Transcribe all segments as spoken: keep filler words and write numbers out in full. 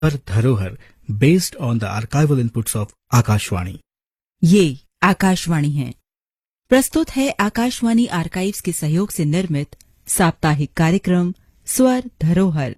पर धरोहर based on the archival inputs of Akashvani. ये आकाशवाणी है। प्रस्तुत है आकाशवाणी आर्काइव्स के सहयोग से निर्मित साप्ताहिक कार्यक्रम स्वर धरोहर।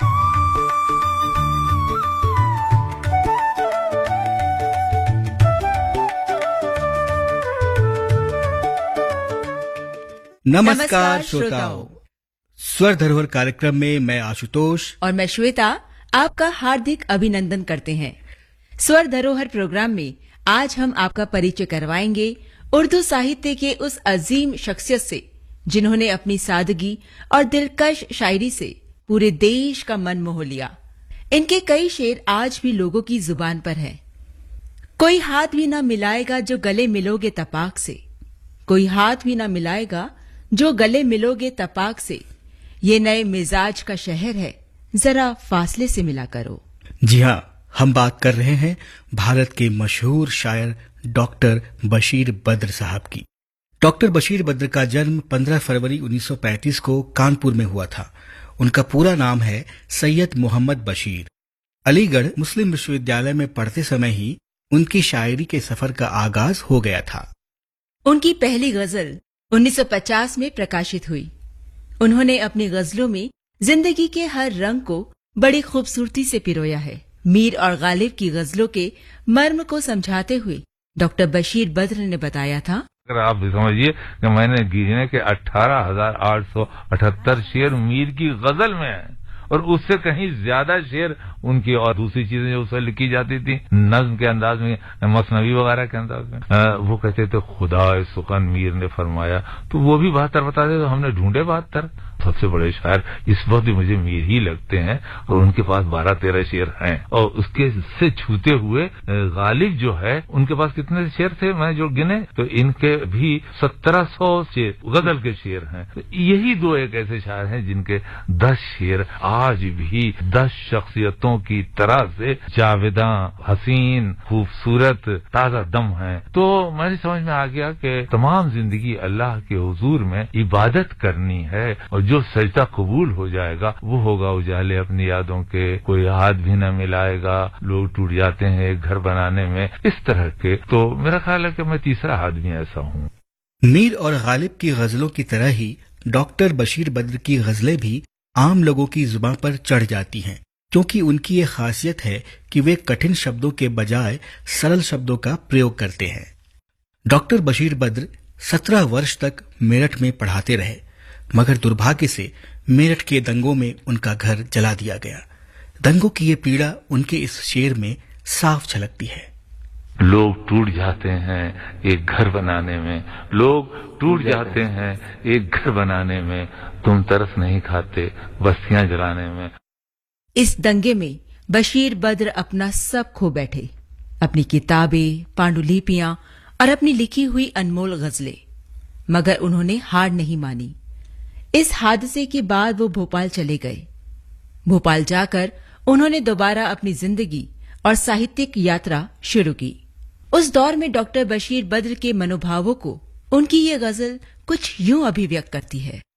नमस्कार श्रोताओ, स्वर धरोहर कार्यक्रम में मैं आशुतोष और मैं श्वेता आपका हार्दिक अभिनंदन करते हैं। स्वर धरोहर प्रोग्राम में आज हम आपका परिचय करवाएंगे उर्दू साहित्य के उस अजीम शख्सियत से जिन्होंने अपनी सादगी और दिलकश शायरी से पूरे देश का मन मोह लिया। इनके कई शेर आज भी लोगों की जुबान पर हैं। कोई हाथ भी ना मिलाएगा जो गले मिलोगे तपाक से, कोई हाथ भी ना मिलाएगा जो गले मिलोगे तपाक से, ये नए मिजाज का शहर है, जरा फासले से मिला करो। जी हाँ, हम बात कर रहे हैं भारत के मशहूर शायर डॉक्टर बशीर बद्र साहब की। डॉक्टर बशीर बद्र का जन्म पंद्रह फरवरी उन्नीस सौ पैंतीस को कानपुर में हुआ था। उनका पूरा नाम है सैयद मोहम्मद बशीर। अलीगढ़ मुस्लिम विश्वविद्यालय में पढ़ते समय ही उनकी शायरी के सफर का आगाज हो गया था। उनकी पहली गजल उन्नीस सौ पचास में प्रकाशित हुई। उन्होंने अपनी गजलों में जिंदगी के हर रंग को बड़ी खूबसूरती से पिरोया है। मीर और गालिब की गजलों के मर्म को समझाते हुए डॉक्टर बशीर बद्र ने बताया था, अगर आप भी समझिए कि मैंने गिने के अठारह हजार आठ सौ अठहत्तर शेर मीर की गजल में है और उससे कहीं ज्यादा शेर उनकी और दूसरी चीजें जो उससे लिखी जाती थी नज्म के अंदाज में, मसनवी वगैरह के अंदाज में। आ, वो कहते थे खुदा सुखन मीर ने फरमाया, तो वो भी बहत्तर बताते तो हमने ढूंढे बहत्तर। सबसे बड़े शायर इस वक्त भी मुझे मीर ही लगते हैं और उनके पास बारह तेरह शेर हैं। और उसके से छूते हुए गालिब जो है उनके पास कितने शेर थे मैं जो गिने, तो इनके भी सत्रह सौ शेर गजल के शेर हैं। तो यही दो एक ऐसे शायर हैं जिनके दस शेर आज भी दस शख्सियतों की तरह से जावेदा, हसीन, खूबसूरत, ताजा दम है। तो मेरी समझ में आ गया कि तमाम जिंदगी अल्लाह के हुजूर में इबादत करनी है और जो सजदा कबूल हो जाएगा वो होगा उजाले अपनी यादों के। कोई हाथ भी न मिलाएगा, लोग टूट जाते हैं एक घर बनाने में, इस तरह के। तो मेरा ख्याल है कि मैं तीसरा आदमी ऐसा हूँ। मीर और गालिब की गजलों की तरह ही डॉक्टर बशीर बद्र की गजलें भी आम लोगों की जुबान पर चढ़ जाती हैं, क्योंकि उनकी ये खासियत है कि वे कठिन शब्दों के बजाय सरल शब्दों का प्रयोग करते हैं। डॉक्टर बशीर बद्र सत्रह वर्ष तक मेरठ में पढ़ाते रहे, मगर दुर्भाग्य से मेरठ के दंगों में उनका घर जला दिया गया। दंगों की ये पीड़ा उनके इस शेर में साफ झलकती है। लोग टूट जाते हैं एक घर बनाने में, लोग टूट जाते हैं एक घर बनाने में, तुम तरस नहीं खाते बस्तियां जलाने में। इस दंगे में बशीर बद्र अपना सब खो बैठे, अपनी किताबें, पांडुलिपियां और अपनी लिखी हुई अनमोल गजलें। मगर उन्होंने हार नहीं मानी। इस हादसे के बाद वो भोपाल चले गए। भोपाल जाकर उन्होंने दोबारा अपनी जिंदगी और साहित्यिक यात्रा शुरू की। उस दौर में डॉक्टर बशीर बद्र के मनोभावों को उनकी ये गजल कुछ यूं अभिव्यक्त करती है।